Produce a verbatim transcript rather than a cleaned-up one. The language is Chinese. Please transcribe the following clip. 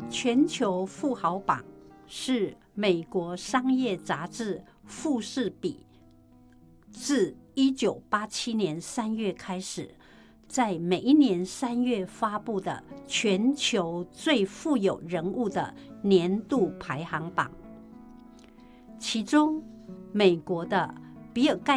全球富豪榜是美国商业杂志富士比自一九八七年三月开始，在每一年三月发布的全球最富有人物的年度排行榜。其中，美国的比尔盖